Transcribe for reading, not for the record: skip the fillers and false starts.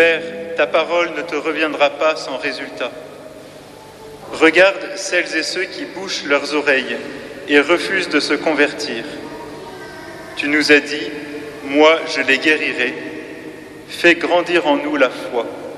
Père, ta parole ne te reviendra pas sans résultat. Regarde celles et ceux qui bouchent leurs oreilles et refusent de se convertir. Tu nous as dit, moi je les guérirai. Fais grandir en nous la foi.